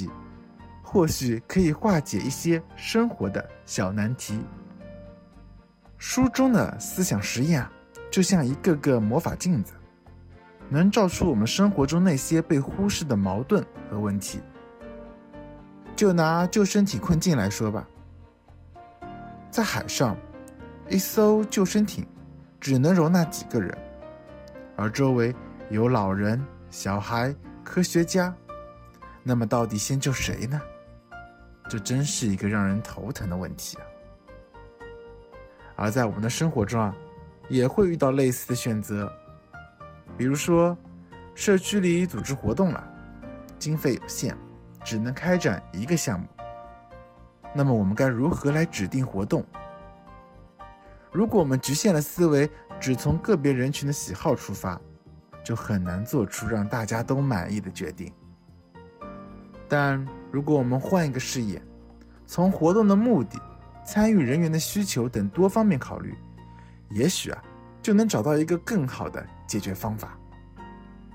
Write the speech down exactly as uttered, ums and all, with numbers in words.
题，或许可以化解一些生活的小难题。书中的思想实验啊，就像一个个魔法镜子，能照出我们生活中那些被忽视的矛盾和问题。就拿救生艇困境来说吧，在海上，一艘救生艇只能容纳几个人，而周围有老人、小孩、科学家，那么到底先救谁呢？这真是一个让人头疼的问题啊！而在我们的生活中啊，也会遇到类似的选择，比如说社区里组织活动了，经费有限，只能开展一个项目，那么我们该如何来指定活动？如果我们局限了思维，只从个别人群的喜好出发，就很难做出让大家都满意的决定。但如果我们换一个视野，从活动的目的、参与人员的需求等多方面考虑，也许啊，就能找到一个更好的解决方法。